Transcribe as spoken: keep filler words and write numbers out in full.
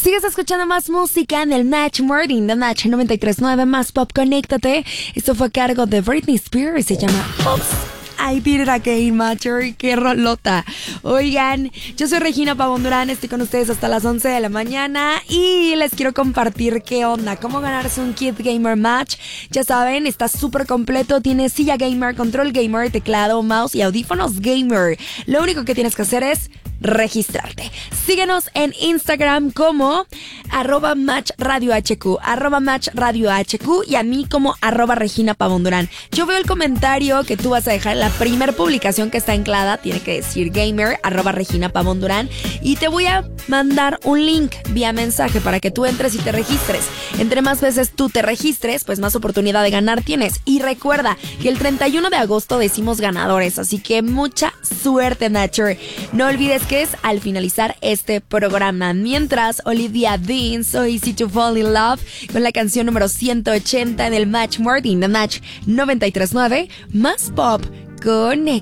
Sigues escuchando más música en el Match Morning de Match noventa y tres punto nueve Más Pop. Conéctate. Esto fue a cargo de Britney Spears. Se llama Oops, I Did It Again, Matcher. Qué rolota. Oigan, yo soy Regina Pavón Durán. Estoy con ustedes hasta las once de la mañana y les quiero compartir qué onda, cómo ganarse un kit gamer match. Ya saben, está súper completo. Tiene silla gamer, control gamer, teclado, mouse y audífonos gamer. Lo único que tienes que hacer es registrarte. Síguenos en Instagram como arroba match radio hq, arroba match radio hq y a mí como arroba Regina Pavón Durán. Yo veo el comentario que tú vas a dejar en la primer publicación que está anclada, tiene que decir gamer, arroba Regina Pavón Durán, y te voy a mandar un link vía mensaje para que tú entres y te registres. Entre más veces tú te registres, pues más oportunidad de ganar tienes. Y recuerda que el treinta y uno de agosto decimos ganadores, así que mucha suerte, Nature. No olvides que es al finalizar este programa. Mientras, Olivia Dean, So Easy to Fall in Love, con la canción número ciento ochenta en el Match Morning de Match noventa y tres punto nueve Más Pop. Conecta.